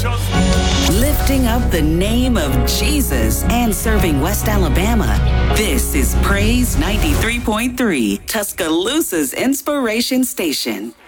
Lifting up the name of Jesus and serving West Alabama. This is Praise 93.3, Tuscaloosa's Inspiration Station.